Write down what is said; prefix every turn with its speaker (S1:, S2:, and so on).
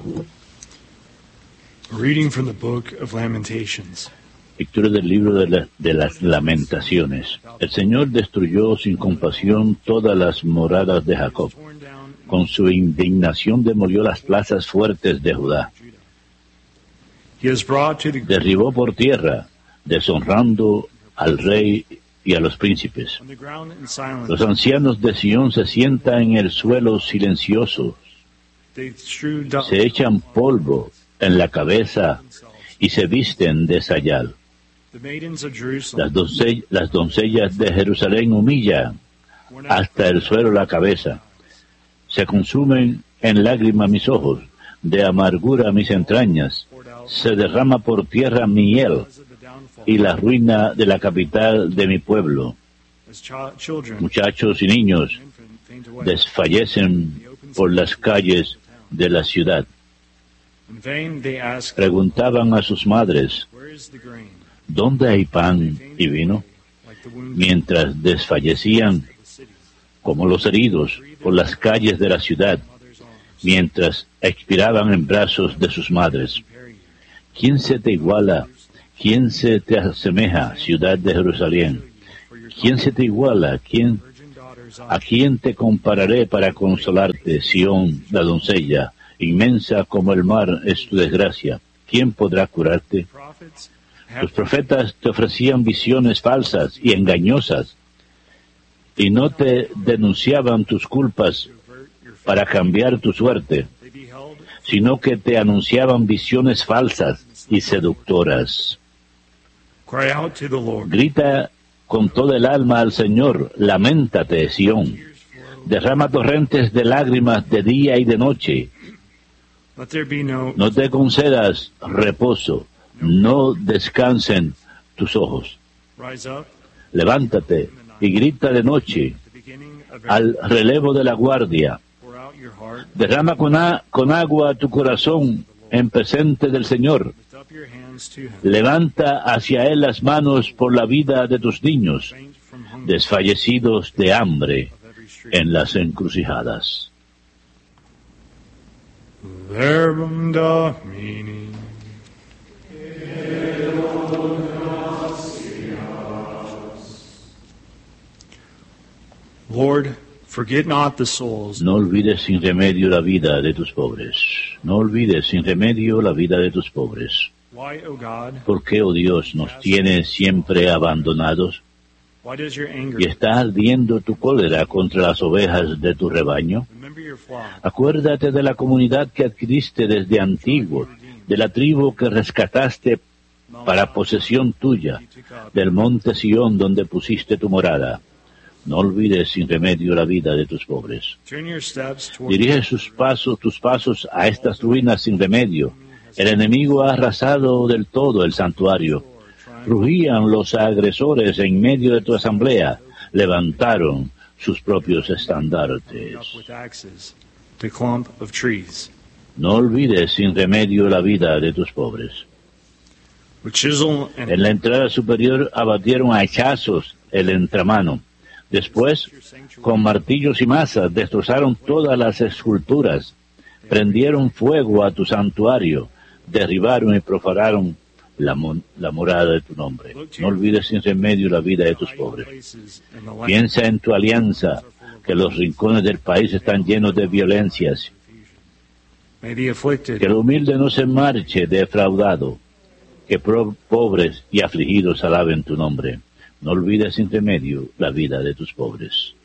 S1: A reading from the Book of Lamentations.
S2: Lectura del libro de las Lamentaciones. El Señor destruyó sin compasión todas las moradas de Jacob. Con su indignación demolió las plazas fuertes de Judá. Derribó por tierra, deshonrando al rey y a los príncipes. Los ancianos de Sión se sientan en el suelo silenciosos. Se echan polvo en la cabeza y se visten de sayal. Las doncellas de Jerusalén humillan hasta el suelo la cabeza. Se consumen en lágrimas mis ojos, de amargura mis entrañas. Se derrama por tierra mi hiel y la ruina de la capital de mi pueblo. Muchachos y niños desfallecen por las calles de la ciudad. Preguntaban a sus madres, ¿dónde hay pan y vino? Mientras desfallecían como los heridos por las calles de la ciudad, mientras expiraban en brazos de sus madres. ¿Quién se te iguala? ¿Quién se te asemeja, ciudad de Jerusalén? ¿Quién se te iguala? ¿A quién te compararé para consolarte, Sión, la doncella? Inmensa como el mar es tu desgracia. ¿Quién podrá curarte? Los profetas te ofrecían visiones falsas y engañosas, y no te denunciaban tus culpas para cambiar tu suerte, sino que te anunciaban visiones falsas y seductoras. Grita con toda el alma al Señor, laméntate, Sión. Derrama torrentes de lágrimas de día y de noche. No te concedas reposo, no descansen tus ojos. Levántate y grita de noche al relevo de la guardia. Derrama con agua tu corazón en presente del Señor. Levanta hacia Él las manos por la vida de tus niños, desfallecidos de hambre en las encrucijadas.
S1: Verbum Domini. Lord, forget not the souls.
S2: No olvides sin remedio la vida de tus pobres. No olvides sin remedio la vida de tus pobres.
S1: Why, O God?
S2: ¿Por qué, oh Dios, nos tienes siempre abandonados?
S1: Why does your anger?
S2: ¿Y está ardiendo tu cólera contra las ovejas de tu rebaño?
S1: Remember your flock.
S2: Acuérdate de la comunidad que adquiriste desde antiguo, de la tribu que rescataste para posesión tuya, del monte Sión donde pusiste tu morada. No olvides sin remedio la vida de tus pobres.
S1: Turn your steps toward
S2: Dirige tus pasos a estas ruinas sin remedio. El enemigo ha arrasado del todo el santuario. Rugían los agresores en medio de tu asamblea. Levantaron sus propios estandartes.
S1: up with axes the clump of trees.
S2: No olvides sin remedio la vida de tus pobres.
S1: With chisel and
S2: En la entrada superior abatieron a hachazos el entramano. Después, con martillos y masas, destrozaron todas las esculturas. Prendieron fuego a tu santuario. Derribaron y profanaron la morada de tu nombre. No olvides sin remedio la vida de tus pobres.
S1: places in the land.
S2: Piensa en tu alianza, que los rincones del país están llenos de violencias.
S1: May the afflicted
S2: Que el humilde no se marche defraudado. Que pobres y afligidos alaben tu nombre. No olvides sin remedio la vida de tus pobres.